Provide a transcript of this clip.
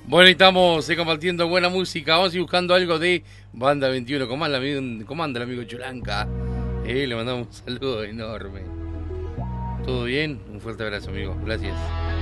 Bueno, y estamos compartiendo buena música. Vamos a ir buscando algo de Banda 21. ¿Cómo anda el amigo Chulanca? Le mandamos un saludo enorme. ¿Todo bien? Un fuerte abrazo, amigo. Gracias.